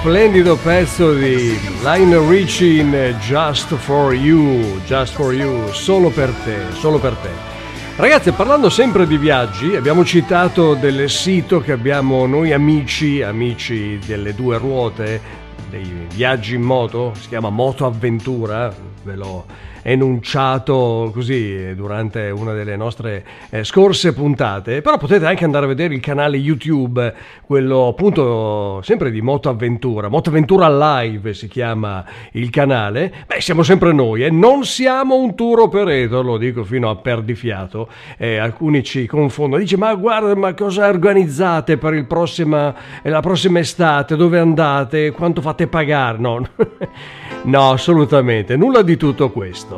splendido pezzo di Lionel Richie in Just For You, solo per te, solo per te. Ragazzi, parlando sempre di viaggi, abbiamo citato del sito che abbiamo noi amici delle due ruote, dei viaggi in moto, si chiama Moto Avventura, ve l'ho enunciato così durante una delle nostre scorse puntate, però potete anche andare a vedere il canale YouTube, quello appunto sempre di Moto Avventura Live si chiama il canale. Beh, siamo sempre noi, non siamo un tour operator, lo dico fino a perdifiato, alcuni ci confondono, dice ma guarda, ma cosa organizzate per la prossima estate, dove andate, quanto fate pagare? No, no, assolutamente, nulla di tutto questo.